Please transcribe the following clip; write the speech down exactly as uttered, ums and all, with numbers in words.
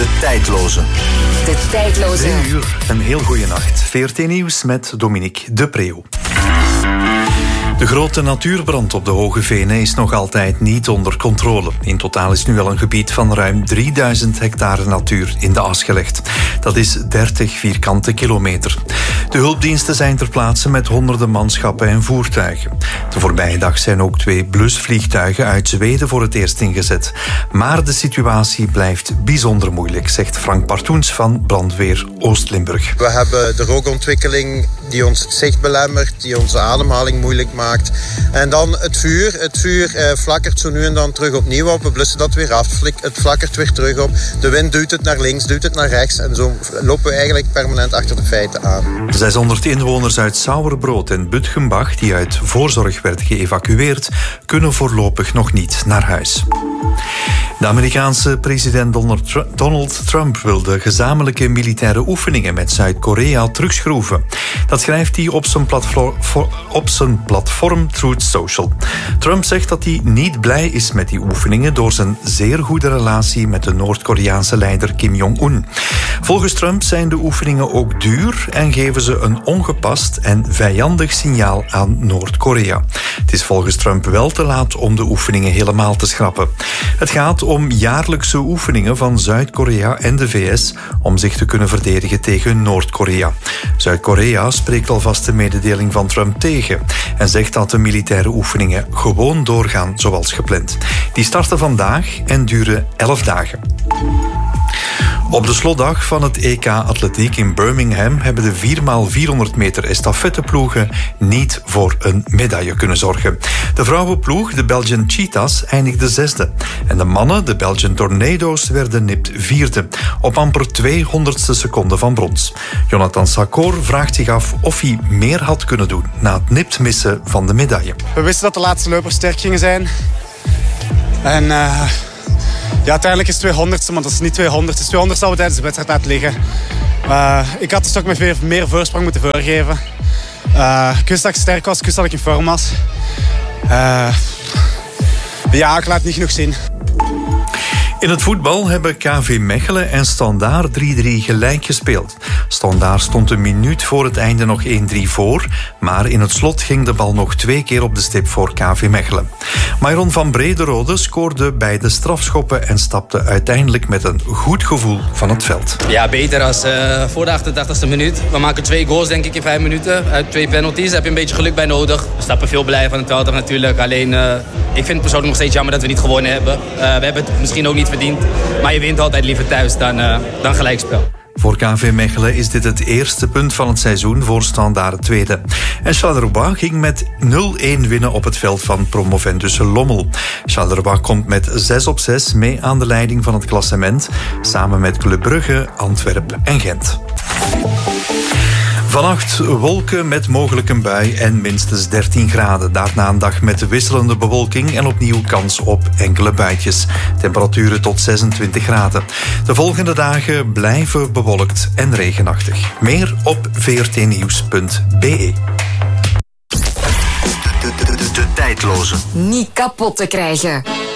De tijdloze. De tijdloze. Drie uur, een heel goede nacht. V R T Nieuws met Dominique de Preeuw. De grote natuurbrand op de Hoge Venen is nog altijd niet onder controle. In totaal is nu al een gebied van ruim drieduizend hectare natuur in de as gelegd. Dat is dertig vierkante kilometer. De hulpdiensten zijn ter plaatse met honderden manschappen en voertuigen. De voorbije dag zijn ook twee blusvliegtuigen uit Zweden voor het eerst ingezet. Maar de situatie blijft bijzonder moeilijk, zegt Frank Partoens van Brandweer Oost-Limburg. We hebben de rookontwikkeling die ons het zicht belemmert, die onze ademhaling moeilijk maakt. En dan het vuur. Het vuur eh, flakkert zo nu en dan terug opnieuw op. We blussen dat weer af. Het flakkert weer terug op. De wind duwt het naar links, duwt het naar rechts. En zo lopen we eigenlijk permanent achter de feiten aan. zeshonderd inwoners uit Sauerbrood en Butgenbach, die uit voorzorg werden geëvacueerd, kunnen voorlopig nog niet naar huis. De Amerikaanse president Donald Trump wil de gezamenlijke militaire oefeningen met Zuid-Korea terugschroeven. Dat schrijft hij op zijn, platform, op zijn platform Truth Social. Trump zegt dat hij niet blij is met die oefeningen door zijn zeer goede relatie met de Noord-Koreaanse leider Kim Jong-un. Volgens Trump zijn de oefeningen ook duur en geven ze een ongepast en vijandig signaal aan Noord-Korea. Het is volgens Trump wel te laat om de oefeningen helemaal te schrappen. Het gaat om jaarlijkse oefeningen van Zuid-Korea en de V S om zich te kunnen verdedigen tegen Noord-Korea. Zuid-Korea spreekt alvast de mededeling van Trump tegen en zegt dat de militaire oefeningen gewoon doorgaan zoals gepland. Die starten vandaag en duren elf dagen. Op de slotdag van het E K Atletiek in Birmingham hebben de vier bij vierhonderd meter estafetteploegen niet voor een medaille kunnen zorgen. De vrouwenploeg, de Belgian Cheetahs, eindigde zesde. En de mannen, de Belgian Tornado's, werden nipt vierde. Op amper tweehonderdste seconde van brons. Jonathan Sakor vraagt zich af of hij meer had kunnen doen na het nipt missen van de medaille. We wisten dat de laatste lopers sterk gingen zijn. En... Uh... Ja, uiteindelijk is het tweehonderdste, maar dat is niet tweehonderd. Het is tweehonderd zou we tijdens de wedstrijd laten liggen. Uh, ik had dus toch met meer, meer voorsprong moeten voorgeven. Uh, ik wist dat ik sterk was, ik wist dat ik in vorm was. Uh, ja, ik laat het niet genoeg zien. In het voetbal hebben K V Mechelen en Standaard drie drie gelijk gespeeld. Standaard stond een minuut voor het einde nog één drie voor, maar in het slot ging de bal nog twee keer op de stip voor K V Mechelen. Myron van Brederode scoorde beide strafschoppen en stapte uiteindelijk met een goed gevoel van het veld. Ja, beter als uh, voor de achtentachtigste minuut. We maken twee goals denk ik in vijf minuten uit twee penalties. Daar heb je een beetje geluk bij nodig. We stappen veel blij van het veld af natuurlijk. Alleen, uh, ik vind het persoonlijk nog steeds jammer dat we niet gewonnen hebben. Uh, we hebben het misschien ook niet verdiend. Maar je wint altijd liever thuis dan, uh, dan gelijkspel. Voor K V Mechelen is dit het eerste punt van het seizoen voor Standaard tweede. En Charleroi ging met nul-één winnen op het veld van promovendus Lommel. Charleroi komt met zes op zes mee aan de leiding van het klassement, samen met Club Brugge, Antwerpen en Gent. Vannacht wolken met mogelijk een bui en minstens dertien graden. Daarna een dag met wisselende bewolking en opnieuw kans op enkele buitjes. Temperaturen tot zesentwintig graden. De volgende dagen blijven bewolkt en regenachtig. Meer op v r t nieuws punt b e. De, de, de, de tijdloze. Niet kapot te krijgen.